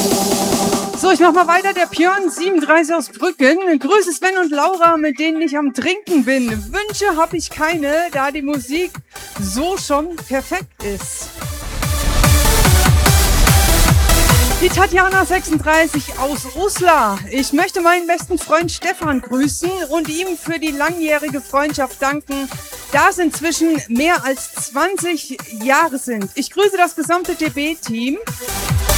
So, ich mach mal weiter. Der Björn 37 aus Brücken. Grüße Sven und Laura, mit denen ich am Trinken bin. Wünsche habe ich keine, da die Musik so schon perfekt ist. Die Tatjana 36 aus Uslar. Ich möchte meinen besten Freund Stefan grüßen und ihm für die langjährige Freundschaft danken, da es inzwischen mehr als 20 Jahre sind. Ich grüße das gesamte DB-Team.